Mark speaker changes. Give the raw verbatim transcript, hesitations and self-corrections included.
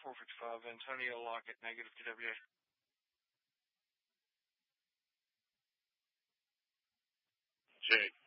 Speaker 1: four fifty-five. Antonio Lockett, negative T W A.
Speaker 2: Jake.